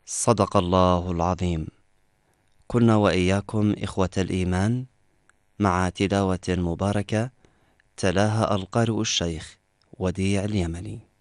صدق الله العظيم. كنا وإياكم إخوة الإيمان مع تلاوة مباركة تلاها القارئ الشيخ وديع اليمني.